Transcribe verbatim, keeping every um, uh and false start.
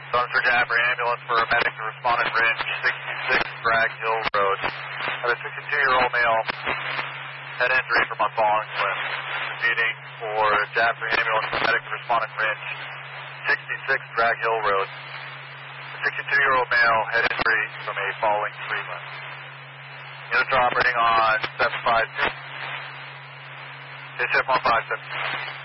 Southern for Jaffrey ambulance for a medic to respond at Ridge sixty-six Bragg Hill Road. I have a sixty-two-year-old male head injury from my falling limb. Meeting for Jaffrey ambulance for medic to respond at Ridge sixty-six Bragg Hill Road. A sixty-two-year-old male head injury from a falling tree limb. Units are operating on seven five two. H F one five seven.